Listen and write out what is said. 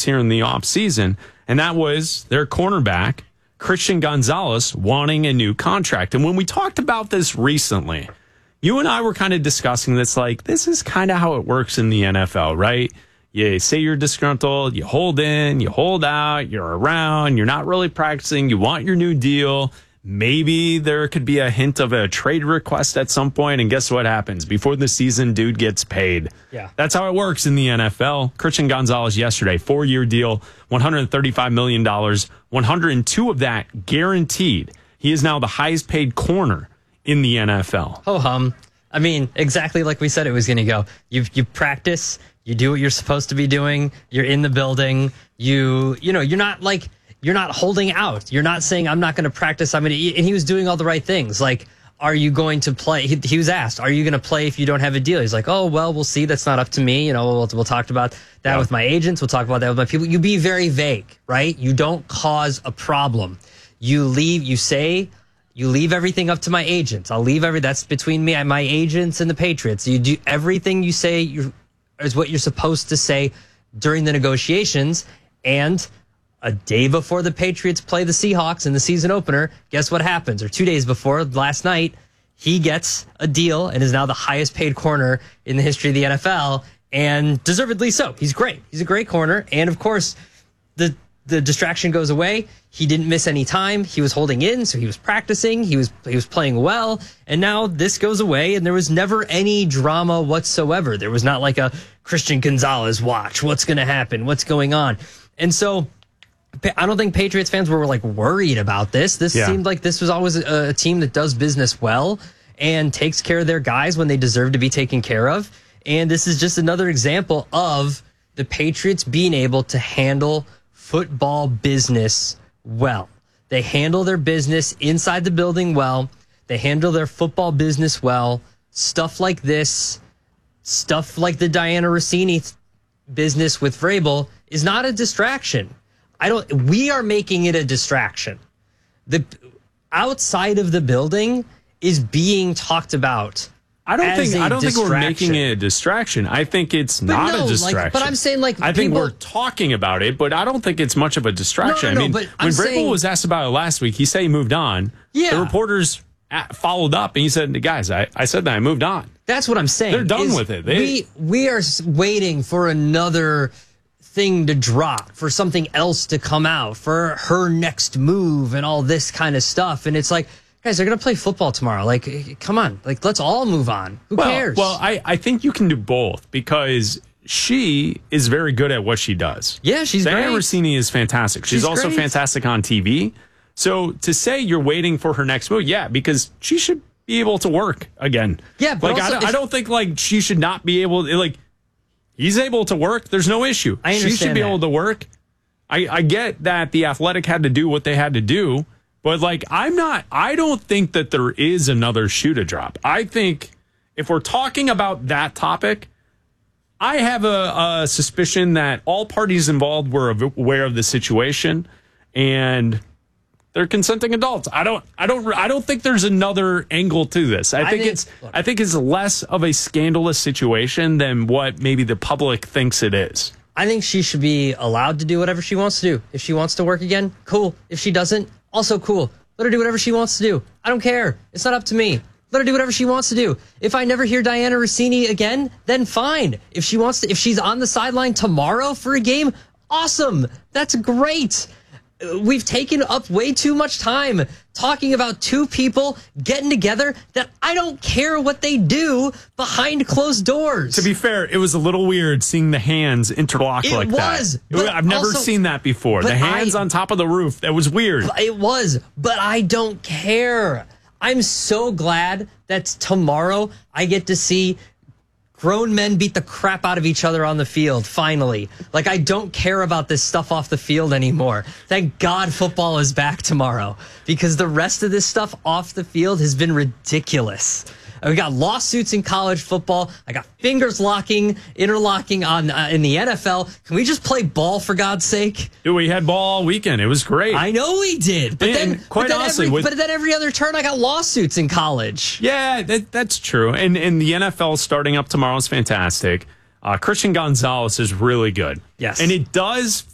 here in the offseason, and that was their cornerback, Christian Gonzalez, wanting a new contract. And when we talked about this recently, you and I were kind of discussing this, like, this is kind of how it works in the NFL, right? You say you're disgruntled, you hold in, you hold out, you're around, you're not really practicing, you want your new deal. Maybe there could be a hint of a trade request at some point, and guess what happens? Before the season, dude gets paid. Yeah. That's how it works in the NFL. Christian Gonzalez yesterday, 4-year deal, $135 million, 102 of that guaranteed. He is now the highest paid corner in the NFL. Ho-hum. I mean, exactly like we said it was going to go. You practice, you do what you're supposed to be doing, you're in the building, you're not holding out. You're not saying, I'm not going to practice, I'm going to eat. And he was doing all the right things. Like, are you going to play? He was asked, are you going to play if you don't have a deal? He's like, oh, well, we'll see. That's not up to me. We'll talk about that with my agents. We'll talk about that with my people. You be very vague, right? You don't cause a problem. You leave everything up to my agents. I'll leave that's between me and my agents and the Patriots. You do everything you say is what you're supposed to say during the negotiations. And a day before the Patriots play the Seahawks in the season opener, guess what happens? Or 2 days before, last night, he gets a deal and is now the highest paid corner in the history of the NFL, and deservedly so. He's great. He's a great corner. And of course, the distraction goes away. He didn't miss any time. He was holding in, so he was practicing. He was playing well. And now this goes away, and there was never any drama whatsoever. There was not like a Christian Gonzalez watch. What's going to happen? What's going on? And so I don't think Patriots fans were like worried about this. This seemed like this was always a team that does business well and takes care of their guys when they deserve to be taken care of. And this is just another example of the Patriots being able to handle football business well. They handle their business inside the building well. They handle their football business well. Stuff like this, stuff like the Diana Rossini business with Vrabel is not a distraction. We are making it a distraction. The outside of the building is being talked about. I don't think we're making it a distraction. I think it's not a distraction. But I'm saying, I think we're talking about it, but I don't think it's much of a distraction. No, I mean, but when Vrabel was asked about it last week, he said he moved on. Yeah. The reporters followed up, and he said, guys, I said that I moved on. That's what I'm saying. They're done with it. We are waiting for another thing to drop, for something else to come out, for her next move and all this kind of stuff. And it's like, guys, they're going to play football tomorrow. Like, come on. Like, let's all move on. Who cares? Well, I think you can do both because she is very good at what she does. Yeah, she's great. Diana Rossini is fantastic. She's also fantastic on TV. So to say you're waiting for her next move, because she should be able to work again. Yeah, but I don't think like she should not be able to, like, he's able to work. There's no issue. I understand she should be able to work. I get that the Athletic had to do what they had to do, but like I don't think that there is another shoe to drop. I think if we're talking about that topic, I have a suspicion that all parties involved were aware of the situation and they're consenting adults. I don't think there's another angle to this. I think it's less of a scandalous situation than what maybe the public thinks it is. I think she should be allowed to do whatever she wants to do. If she wants to work again, cool. If she doesn't, also cool. Let her do whatever she wants to do. I don't care. It's not up to me. Let her do whatever she wants to do. If I never hear Diana Rossini again, then fine. If she's on the sideline tomorrow for a game, awesome. That's great. We've taken up way too much time talking about two people getting together that I don't care what they do behind closed doors. To be fair, it was a little weird seeing the hands interlock like that. I've never seen that before. The hands on top of the roof. That was weird. It was, but I don't care. I'm so glad that tomorrow I get to see grown men beat the crap out of each other on the field, finally. Like, I don't care about this stuff off the field anymore. Thank God football is back tomorrow, because the rest of this stuff off the field has been ridiculous. We got lawsuits in college football. I got fingers interlocking on in the NFL. Can we just play ball, for God's sake? Dude, we had ball all weekend. It was great. I know we did. But then every other turn, I got lawsuits in college. Yeah, that's true. And the NFL starting up tomorrow is fantastic. Christian Gonzalez is really good. Yes. And it does